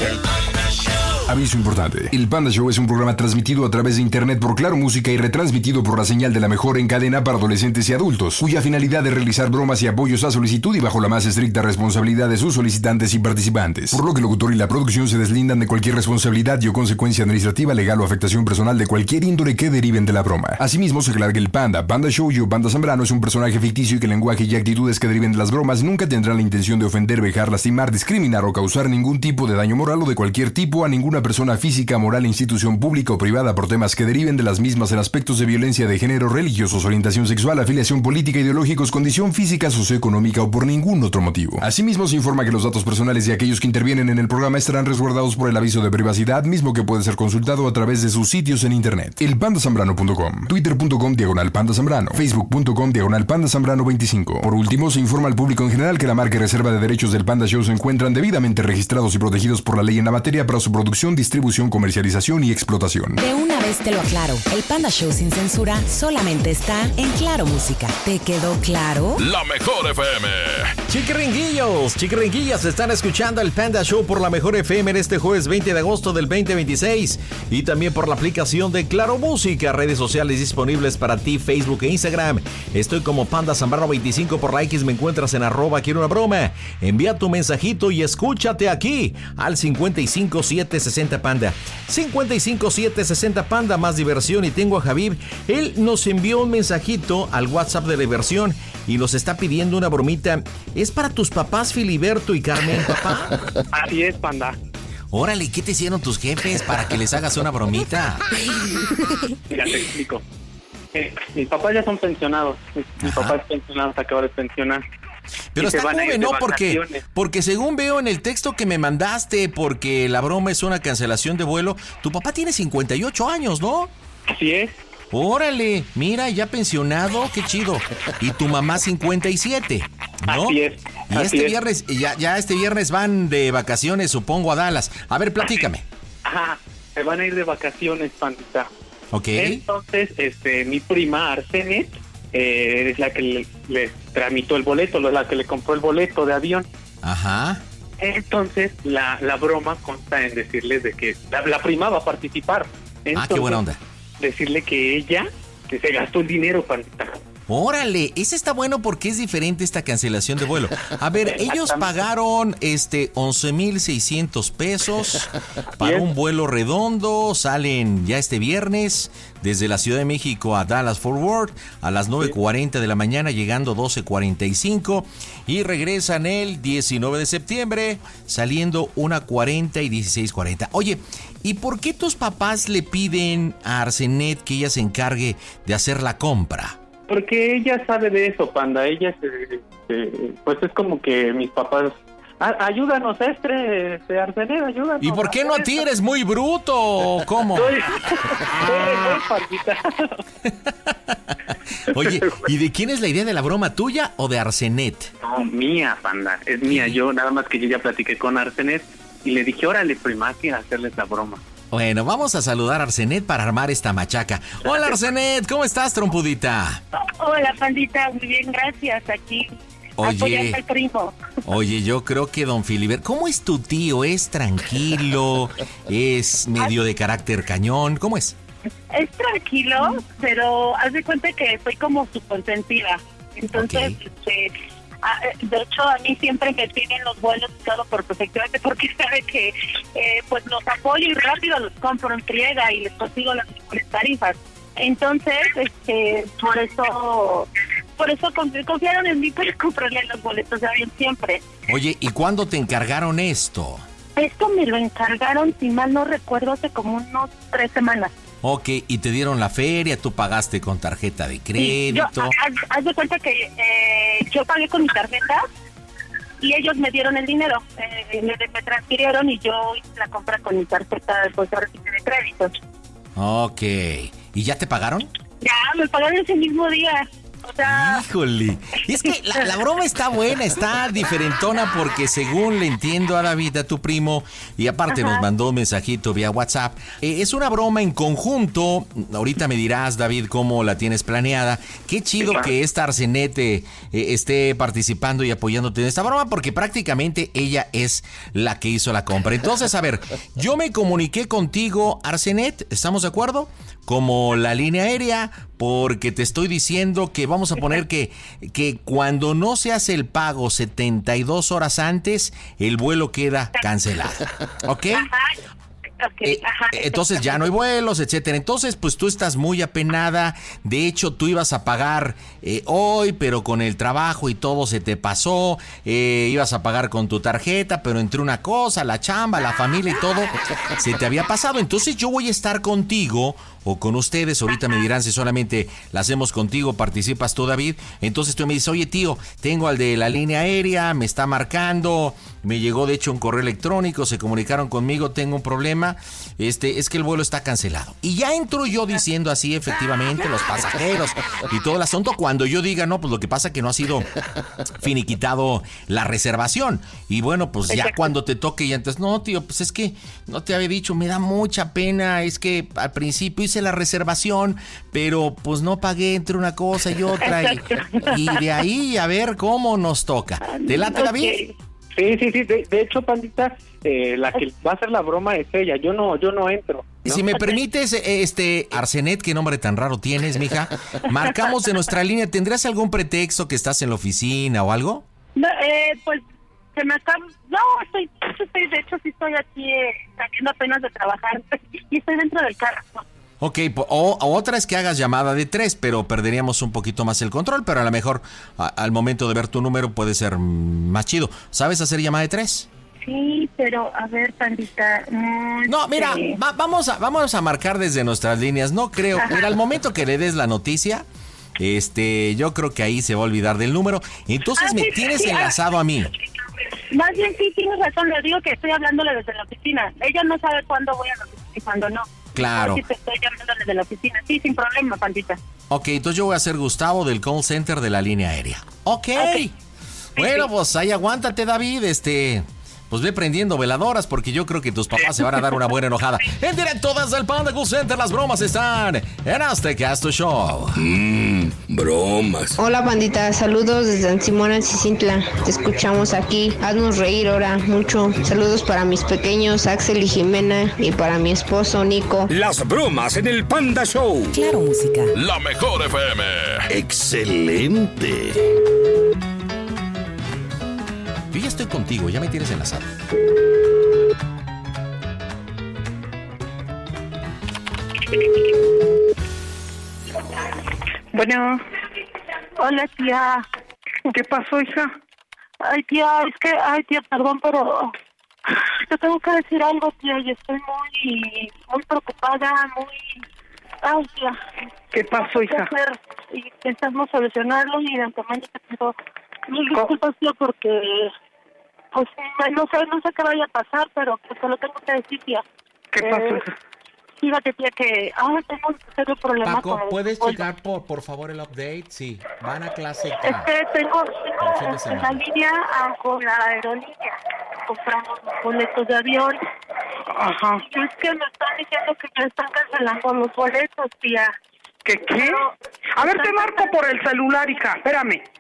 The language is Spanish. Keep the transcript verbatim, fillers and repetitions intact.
Aviso importante. El Panda Show es un programa transmitido a través de internet por Claro Música y retransmitido por la señal de la mejor en cadena para adolescentes y adultos, cuya finalidad es realizar bromas y apoyos a solicitud y bajo la más estricta responsabilidad de sus solicitantes y participantes. Por lo que el locutor y la producción se deslindan de cualquier responsabilidad y o consecuencia administrativa, legal o afectación personal de cualquier índole que deriven de la broma. Asimismo, se aclara que el Panda, Panda Show y o Panda Zambrano es un personaje ficticio y que el lenguaje y actitudes que deriven de las bromas nunca tendrán la intención de ofender, vejar, lastimar, discriminar o causar ningún tipo de daño moral o de cualquier tipo a ninguna persona física, moral, institución pública o privada por temas que deriven de las mismas en aspectos de violencia de género, religiosos, orientación sexual, afiliación política, ideológicos, condición física, socioeconómica o por ningún otro motivo. Asimismo, se informa que los datos personales de aquellos que intervienen en el programa estarán resguardados por el aviso de privacidad, mismo que puede ser consultado a través de sus sitios en internet. el panda zambrano punto com, twitter punto com diagonal panda zambrano, facebook punto com diagonal panda zambrano veinticinco. Por último, se informa al público en general que la marca y reserva de derechos del Panda Show se encuentran debidamente registrados y protegidos por la ley en la materia para su producción, distribución, comercialización y explotación. De una vez te lo aclaro, el Panda Show sin censura solamente está en Claro Música. ¿Te quedó claro? La Mejor F M. Chiquiringuillos, chiquiringuillas, están escuchando el Panda Show por La Mejor F M en este jueves veinte de agosto del veinte veintiséis y también por la aplicación de Claro Música, redes sociales disponibles para ti, Facebook e Instagram. Estoy como Panda Zambrano veinticinco por la X, me encuentras en arroba quiero una broma. Envía tu mensajito y escúchate aquí al cincuenta y cinco siete sesenta Panda. cincuenta y cinco siete sesenta Panda, más diversión. Y tengo a Javib, él nos envió un mensajito al WhatsApp de diversión y nos está pidiendo una bromita. ¿Es para tus papás, Filiberto y Carmen, papá? Así es, Panda. Órale, ¿qué te hicieron tus jefes para que les hagas una bromita? Ya te explico. Eh, mis papás ya son pensionados. Mi, mi papá es pensionado, se acaba de pensionar. Pero está joven, ¿no? Porque, porque según veo en el texto que me mandaste, porque la broma es una cancelación de vuelo, tu papá tiene cincuenta y ocho años, ¿no? Así es. Órale, mira, ya pensionado, qué chido. Y tu mamá cincuenta y siete, ¿no? Así es. Y así este es. viernes, ya, ya este viernes van de vacaciones, supongo, a Dallas. A ver, platícame. Ajá, se van a ir de vacaciones, Pandita. Ok. Entonces, este, mi prima Arsenet eh, es la que le, le tramitó el boleto, la que le compró el boleto de avión. Ajá. Entonces, la, la broma consta en decirles de que la, la prima va a participar. Entonces, ah, qué buena onda. Decirle que ella que se gastó el dinero, Pandita. Órale, ese está bueno porque es diferente esta cancelación de vuelo. A ver, ellos pagaron este once mil seiscientos pesos para un vuelo redondo, salen ya este viernes desde la Ciudad de México a Dallas Fort Worth a las nueve cuarenta de la mañana, llegando doce cuarenta y cinco y regresan el diecinueve de septiembre, saliendo una cuarenta y dieciséis cuarenta. Oye, ¿y por qué tus papás le piden a Arsenet que ella se encargue de hacer la compra? Porque ella sabe de eso, Panda. Ella, se, se, pues es como que mis papás... Ah, ayúdanos, Estre, este, Arsenet, ayúdanos. ¿Y por qué no a ti? ¿Eres muy bruto o cómo? Soy, soy, soy, Oye, ¿y de quién es la idea de la broma, tuya o de Arsenet? No, mía, Panda, es mía. Yo nada más que yo ya platiqué con Arsenet y le dije, órale, prima, que hacerles la broma. Bueno, vamos a saludar a Arsenet para armar esta machaca. Hola, Arsenet, ¿cómo estás, trompudita? Hola, Pandita, muy bien, gracias, aquí. Oye, al primo. Oye, yo creo que don Filiberto, ¿cómo es tu tío? ¿Es tranquilo? ¿Es medio de carácter cañón? ¿Cómo es? Es tranquilo, pero haz de cuenta que soy como su consentida. Entonces, okay. este, a, de hecho, a mí siempre me piden los vuelos y todo por efectivamente porque sabe que eh, pues los apoyo y rápido los compro en friega y les consigo las mejores tarifas. Entonces, este, por eso, por eso confiaron en mí para comprarle los boletos de avión siempre. Oye, ¿y cuándo te encargaron esto? Esto me lo encargaron, si mal no recuerdo, hace como unos tres semanas. Ok, y te dieron la feria, tú pagaste con tarjeta de crédito. Sí, yo, haz, haz de cuenta que eh, yo pagué con mi tarjeta y ellos me dieron el dinero, eh, me, me transfirieron y yo hice la compra con mi tarjeta pues, de crédito. Ok, ¿y ya te pagaron? Ya, me pagaron ese mismo día. O sea... Híjole, es que la, la broma está buena, está diferentona porque según le entiendo a David, a tu primo, y aparte Ajá. nos mandó un mensajito vía WhatsApp, eh, es una broma en conjunto. Ahorita me dirás, David, cómo la tienes planeada. Qué chido sí, que esta Arsenet eh, esté participando y apoyándote en esta broma porque prácticamente ella es la que hizo la compra. Entonces, a ver, yo me comuniqué contigo, Arsenet, ¿estamos de acuerdo? Como la línea aérea, porque te estoy diciendo que vamos a poner que, que cuando no se hace el pago setenta y dos horas antes, el vuelo queda cancelado. ¿Ok? Okay, eh, entonces ya no hay vuelos, etcétera. Entonces, pues tú estás muy apenada. De hecho, tú ibas a pagar eh, hoy, pero con el trabajo y todo se te pasó. Eh, ibas a pagar con tu tarjeta, pero entre una cosa, la chamba, la familia y todo, se te había pasado. Entonces yo voy a estar contigo o con ustedes. Ahorita me dirán si solamente la hacemos contigo, participas tú, David. Entonces tú me dices, oye, tío, tengo al de la línea aérea, me está marcando, me llegó de hecho un correo electrónico, se comunicaron conmigo, tengo un problema, este, es que el vuelo está cancelado. Y ya entro yo diciendo así, efectivamente, los pasajeros y todo el asunto, cuando yo diga, no, pues lo que pasa es que no ha sido finiquitado la reservación. Y bueno, pues ya cuando te toque, y entonces, no, tío, pues es que no te había dicho, me da mucha pena, es que al principio hice la reservación, pero pues no pagué entre una cosa y otra, y, y de ahí a ver cómo nos toca. ¿Te late, David? Sí, sí, sí, de, de hecho, pandita, eh, la que va a hacer la broma es ella, yo no, yo no entro, ¿no? Si me permites, este, Arsenet, qué nombre tan raro tienes, mija, marcamos de nuestra línea, ¿tendrás algún pretexto que estás en la oficina o algo? No, eh, pues, se me está, no, estoy, estoy, de hecho, sí estoy aquí, eh, saliendo apenas de trabajar, y estoy dentro del carro, ¿no? Ok, o, o otra es que hagas llamada de tres, pero perderíamos un poquito más el control, pero a lo mejor a, al momento de ver tu número puede ser más chido. ¿Sabes hacer llamada de tres? Sí, pero a ver, pandita. No, no mira, va, vamos, a, vamos a marcar desde nuestras líneas. No creo, Ajá. mira, al momento que le des la noticia, este, yo creo que ahí se va a olvidar del número. Entonces ah, me sí, tienes sí, enlazado ah. a mí. Más bien sí, tienes razón, le digo que estoy hablándole desde la oficina. Ella no sabe cuándo voy a la oficina y cuándo no. Claro. Sí, te estoy llamando desde la oficina. Sí, sin problema, pandita. Ok, entonces yo voy a ser Gustavo del call center de la línea aérea. Ok. okay. Bueno, sí, sí. Pues ahí aguántate, David, este... Pues ve prendiendo veladoras porque yo creo que tus papás se van a dar una buena enojada. En directo desde el Panda Call Center, las bromas están en Aztecasto Show. Mmm, bromas. Hola, bandita, saludos desde San Simón, Ancicintla. Te escuchamos aquí. Haznos reír ahora mucho. Saludos para mis pequeños Axel y Jimena y para mi esposo Nico. Las bromas en el Panda Show. Claro, música. La mejor F M. Excelente. Yo ya estoy contigo, ya me tienes enlazado. Bueno. Hola, tía. ¿Qué pasó, hija? Ay, tía, es que, ay, tía, perdón, pero te tengo que decir algo, tía, y estoy muy, muy preocupada, muy... Ay, tía. ¿Qué pasó, hija? Hacer, y intentamos solucionarlo y de antemano te pido mil disculpas, tía, porque... Pues no sé, no sé qué vaya a pasar, pero pues te lo tengo que decir, tía. ¿Qué eh, pasó? Fíjate, tía, que ahora tengo un serio problema. Paco, con ¿puedes el... checar por, por favor el update? Sí, van a clase K. Este, tengo, tengo en la línea ah, con la aerolínea. Compramos los boletos de avión. Ajá. Y es que me están diciendo que ya están cancelando los boletos, tía. ¿Qué qué? Pero, a ver, te marco por el celular, hija, espérame.